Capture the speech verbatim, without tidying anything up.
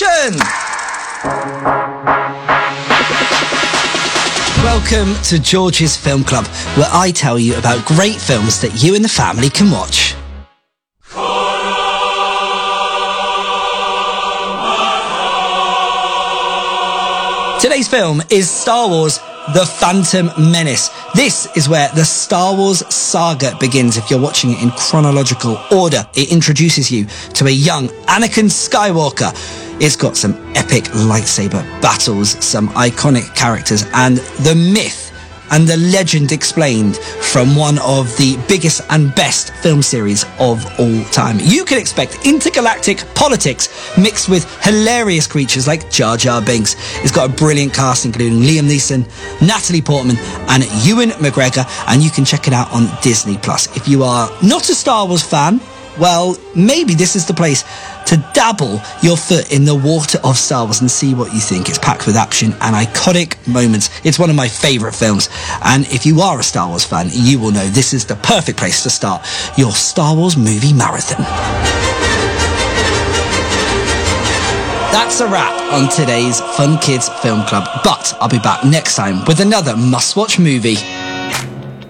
Action! Welcome to George's Film Club, where I tell you about great films that you and the family can watch. Today's film is Star Wars The Phantom Menace. This is where the Star Wars saga begins if you're watching it in chronological order. It introduces you to a young Anakin Skywalker. It's got some epic lightsaber battles, some iconic characters, and the myth and the legend explained from one of the biggest and best film series of all time. You can expect intergalactic politics mixed with hilarious creatures like Jar Jar Binks. It's got a brilliant cast including Liam Neeson, Natalie Portman and Ewan McGregor, and you can check it out on Disney Plus. If you are not a Star Wars fan, well, maybe this is the place to dabble your foot in the water of Star Wars and see what you think. It's packed with action and iconic moments. It's one of my favourite films. And if you are a Star Wars fan, you will know this is the perfect place to start your Star Wars movie marathon. That's a wrap on today's Fun Kids Film Club. But I'll be back next time with another must-watch movie